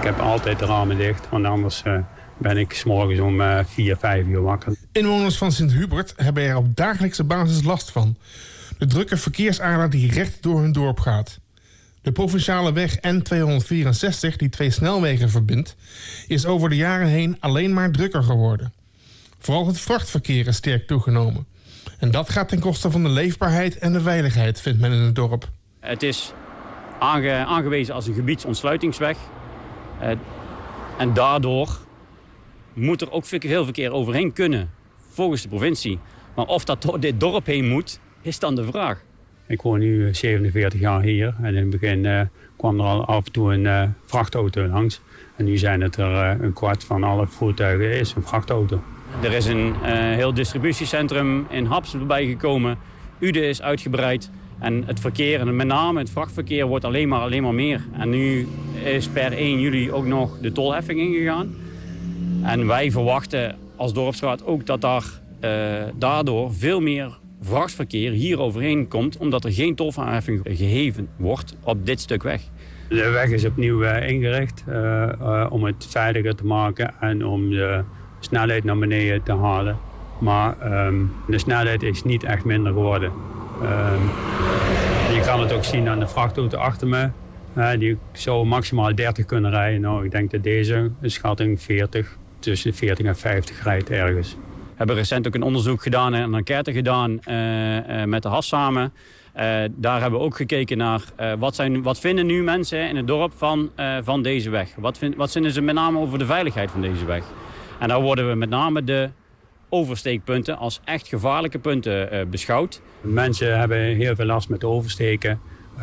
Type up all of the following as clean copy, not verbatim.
heb altijd de ramen dicht, want anders ben ik 's morgens om 4, 5 uur wakker. Inwoners van Sint-Hubert hebben er op dagelijkse basis last van. De drukke verkeersader die recht door hun dorp gaat. De provinciale weg N264, die 2 snelwegen verbindt, is over de jaren heen alleen maar drukker geworden. Vooral het vrachtverkeer is sterk toegenomen. En dat gaat ten koste van de leefbaarheid en de veiligheid, vindt men in het dorp. Het is aangewezen als een gebiedsontsluitingsweg. En daardoor moet er ook veel verkeer overheen kunnen, volgens de provincie. Maar of dat door dit dorp heen moet, is dan de vraag. Ik woon nu 47 jaar hier en in het begin kwam er al af en toe een vrachtauto langs. En nu zijn het er een kwart van alle voertuigen is een vrachtauto. Er is een heel distributiecentrum in Haps bijgekomen. Uden is uitgebreid. En het verkeer, en met name het vrachtverkeer, wordt alleen maar meer. En nu is per 1 juli ook nog de tolheffing ingegaan. En wij verwachten als dorpsraad ook dat daardoor veel meer vrachtverkeer hier overheen komt, omdat er geen tolheffing geheven wordt op dit stuk weg. De weg is opnieuw ingericht om het veiliger te maken en om de snelheid naar beneden te halen. Maar de snelheid is niet echt minder geworden. Je kan het ook zien aan de vrachtauto achter me. Die zou maximaal 30 kunnen rijden. Nou, ik denk dat deze een schatting 40, tussen 40 en 50 rijdt ergens. We hebben recent ook een onderzoek gedaan en een enquête gedaan met de HAS samen. Daar hebben we ook gekeken naar wat vinden nu mensen in het dorp van deze weg. Wat vinden ze met name over de veiligheid van deze weg. En daar worden we met name de oversteekpunten als echt gevaarlijke punten beschouwd. Mensen hebben heel veel last met oversteken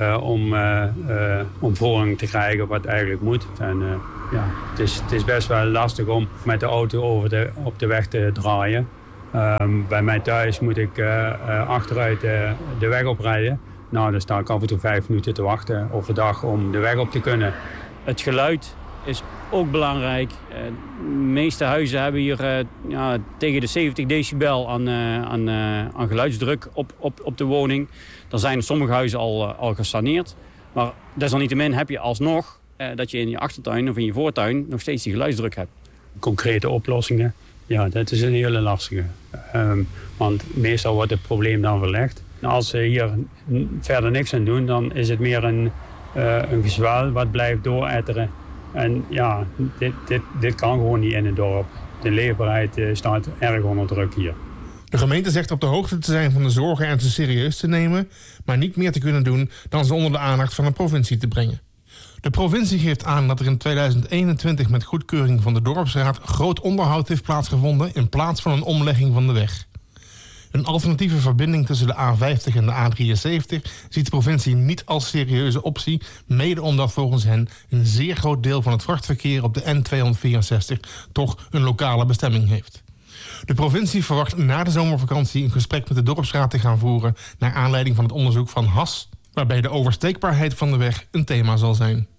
om voorrang te krijgen wat eigenlijk moet. En, het is best wel lastig om met de auto op de weg te draaien. Bij mij thuis moet ik achteruit de weg oprijden. Nou, dan sta ik af en toe 5 minuten te wachten overdag om de weg op te kunnen. Het geluid is ook belangrijk. De meeste huizen hebben hier tegen de 70 decibel aan geluidsdruk op de woning. Dan zijn sommige huizen al gesaneerd. Maar desalniettemin heb je alsnog dat je in je achtertuin of in je voortuin nog steeds die geluidsdruk hebt. Concrete oplossingen, ja, dat is een hele lastige. Want meestal wordt het probleem dan verlegd. Als ze hier verder niks aan doen, dan is het meer een gezwel wat blijft dooretteren. En ja, dit kan gewoon niet in het dorp. De leefbaarheid staat erg onder druk hier. De gemeente zegt op de hoogte te zijn van de zorgen en ze serieus te nemen, maar niet meer te kunnen doen dan ze onder de aandacht van de provincie te brengen. De provincie geeft aan dat er in 2021 met goedkeuring van de dorpsraad groot onderhoud heeft plaatsgevonden in plaats van een omlegging van de weg. Een alternatieve verbinding tussen de A50 en de A73 ziet de provincie niet als serieuze optie, mede omdat volgens hen een zeer groot deel van het vrachtverkeer op de N264 toch een lokale bestemming heeft. De provincie verwacht na de zomervakantie een gesprek met de dorpsraad te gaan voeren naar aanleiding van het onderzoek van HAS, waarbij de oversteekbaarheid van de weg een thema zal zijn.